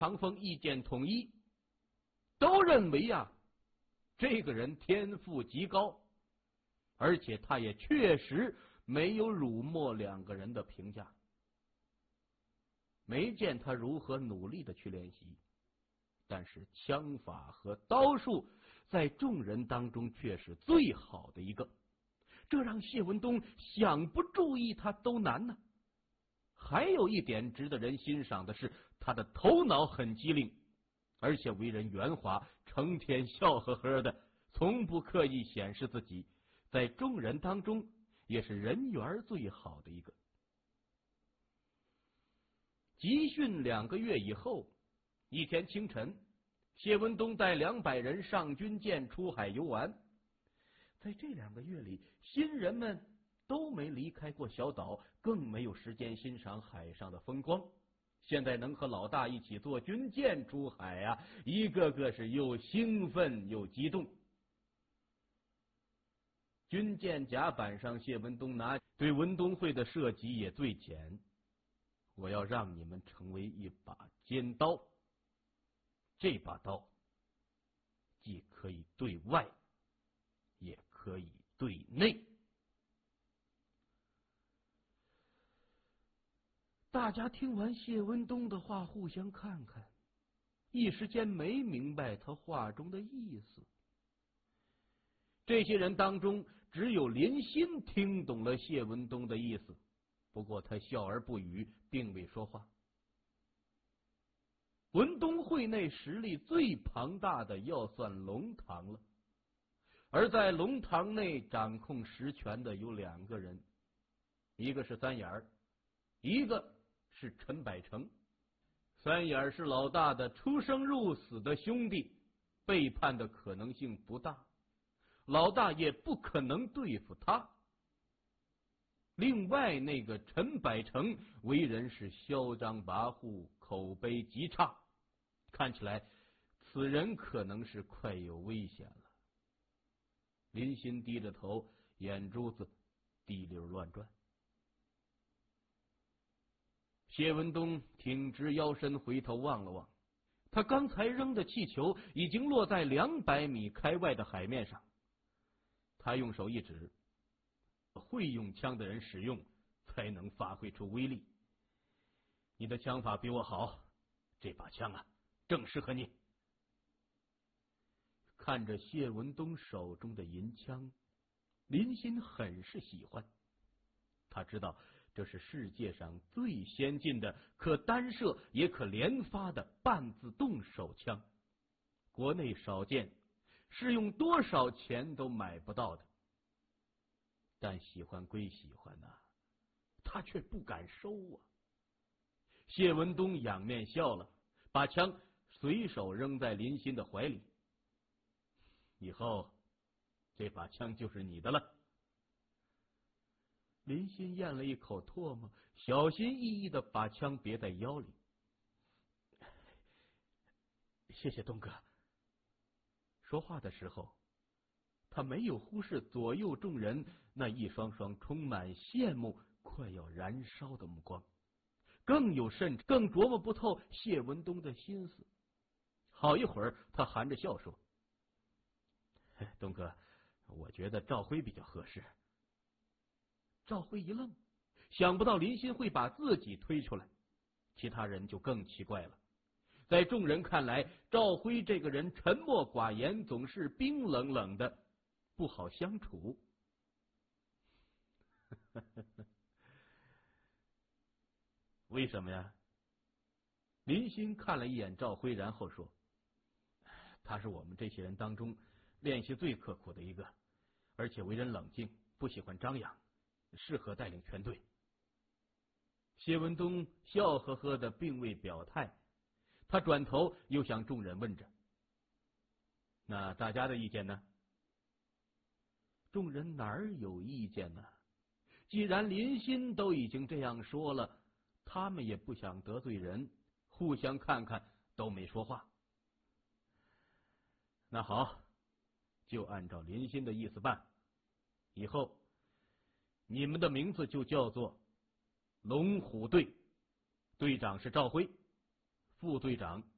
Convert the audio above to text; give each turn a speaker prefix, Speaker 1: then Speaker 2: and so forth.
Speaker 1: 唐风意见统一，都认为呀，这个人天赋极高，而且他也确实没有辱没两个人的评价，没见他如何努力的去练习，但是枪法和刀术在众人当中却是最好的一个，这让谢文东想不注意他都难呢。还有一点值得人欣赏的是，他的头脑很机灵，而且为人圆滑，成天笑呵呵的，从不刻意显示自己，在众人当中也是人缘最好的一个。集训2个月以后，一天清晨，谢文东带200人上军舰出海游玩。在这2个月里，新人们都没离开过小岛，更没有时间欣赏海上的风光。现在能和老大一起坐军舰出海啊，一个个是又兴奋又激动。军舰甲板上，谢文东对文东会的设计也最简，我要让你们成为一把尖刀，这把刀既可以对外，也可以对内。大家听完谢文东的话，互相看看，一时间没明白他话中的意思。这些人当中，只有林欣听懂了谢文东的意思，不过他笑而不语，并未说话。文东会内实力最庞大的要算龙堂了，而在龙堂内掌控实权的有2个人，一个是三眼儿，一个是陈百成。三眼是老大的出生入死的兄弟，背叛的可能性不大，老大也不可能对付他。另外那个陈百成为人是嚣张跋扈，口碑极差，看起来此人可能是快有危险了。林欣低着头，眼珠子滴溜乱转。谢文东挺直腰身，回头望了望，他刚才扔的气球已经落在200米开外的海面上。他用手一指，会用枪的人使用才能发挥出威力。你的枪法比我好，这把枪啊，正适合你。看着谢文东手中的银枪，林欣很是喜欢。他知道这是世界上最先进的可单射也可连发的半自动手枪，国内少见，是用多少钱都买不到的。但喜欢归喜欢呐，他却不敢收啊。谢文东仰面笑了，把枪随手扔在林欣的怀里。以后这把枪就是你的了。林欣咽了一口唾沫，小心翼翼的把枪别在腰里。谢谢东哥。说话的时候，他没有忽视左右众人那一双双充满羡慕、快要燃烧的目光，更琢磨不透谢文东的心思。好一会儿，他含着笑说：“东哥，我觉得赵辉比较合适。”赵辉一愣，想不到林欣会把自己推出来，其他人就更奇怪了。在众人看来，赵辉这个人沉默寡言，总是冰冷冷的，不好相处。为什么呀？林欣看了一眼赵辉，然后说：“他是我们这些人当中练习最刻苦的一个，而且为人冷静，不喜欢张扬，适合带领全队。”谢文东笑呵呵的，并未表态。他转头又向众人问着：“那大家的意见呢？”众人哪儿有意见呢？既然林欣都已经这样说了，他们也不想得罪人，互相看看，都没说话。那好，就按照林欣的意思办。以后你们的名字就叫做龙虎队，队长是赵辉，副队长